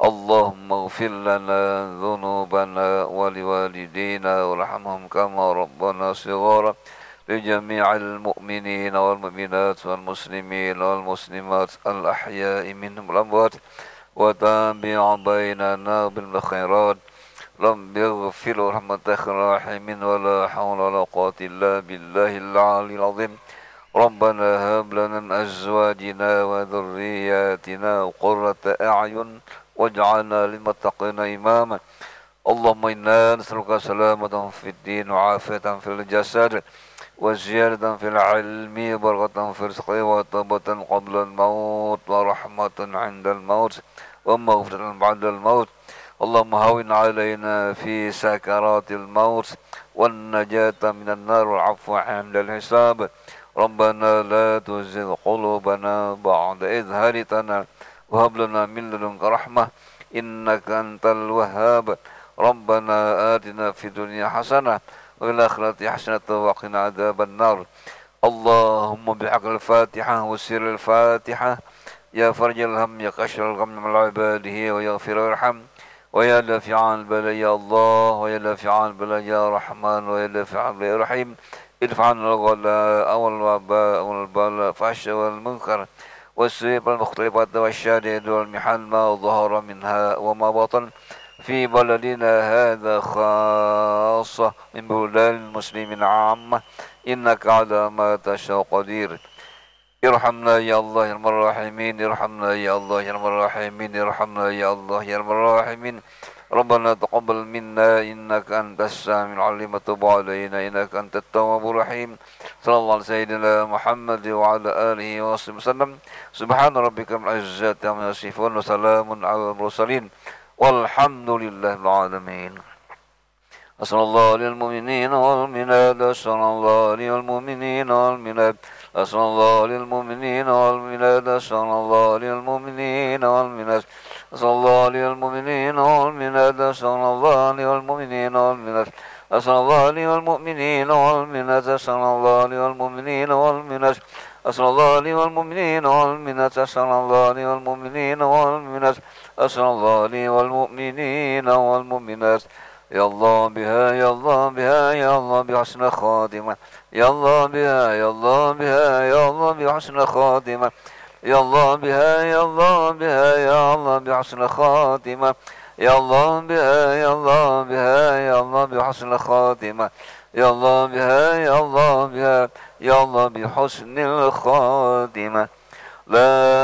اللهم اغفر لنا ذنوبنا ولوالدينا وارحمهم كما ربنا صغارا لجميع المؤمنين والمؤمنات والمسلمين والمسلمات الأحياء منهم والأموات وتابع بيننا بالخيرات رب اغفر رحمتك الراحمين ولا حول ولا قوة إلا بالله العلي العظيم ربنا هب لنا من أزواجنا وذرياتنا قرة أعين واجعلنا للمتقين إماما اللهم إنا نسألك سلامة في الدين وعافية في الجسد وزيادة في العلم وبركة في الرزق وتوبة قبل الموت ورحمة عند الموت ومغفرة بعد الموت اللهم هون علينا في سكرات الموت والنجاة من النار والعفو عند الحساب ربنا لا تزغ قلوبنا بعد إذ هديتنا وهب لنا من لدنك رحمة إنك أنت الوهاب ربنا آتنا في الدنيا حسنة وفي الآخرة حسنة وقنا عذاب النار اللهم بحق الفاتحة وسر الفاتحة يا فرج الهم يا كشف الغم من عباده ويغفر ويرحم ويا دافع البلاء يا الله ويا دافع البلاء يا رحمن ويا دافع البلاء يا رحيم ادفع عنا الغلاء والوباء والبلاء فحش والمنكر والسيب المختلفات والشدائد والمحن ما ظهر منها وما بطن في بلدنا هذا خاصة من بلدان المسلمين عامة إنك على ما تشاء قدير ارحمنا يا الله يا ارحم الراحمين ارحمنا يا الله يا ارحم الراحمين ارحمنا يا الله يا ارحم الراحمين ربنا تقبل منا إنك أنت السميع العليم وتب علينا إنك أنت التواب الرحيم صلى الله على سيدنا محمد وعلى آله وصحبه وسلم سبحان ربك رب العزة عما يصفون وسلام على المرسلين والحمد لله رب العالمين أسأل الله للمؤمنين والمؤمنات أسأل الله للمؤمنين والمؤمنات أسأل الله للمؤمنين والمؤمنات أسأل الله للمؤمنين والمؤمنات أسأل الله للمؤمنين والمؤمنات أسأل الله للمؤمنين والمؤمنات أسأل الله للمؤمنين والمؤمنات أسأل الله للمؤمنين والمؤمنات أسأل الله للمؤمنين والمؤمنات أسأل الله للمؤمنين والمؤمنات أسأل الله للمؤمنين والمؤمنات يا الله بها يا الله بها يا الله بحسن خاتمة يا الله بها يا الله بها يا الله بحسن خاتمة يا الله بها يا الله بها يا الله بحسن خاتمة يا الله بها يا الله بها يا الله بحسن خاتمة يا الله بها يا الله بها يا الله بحسن الخاتمة لا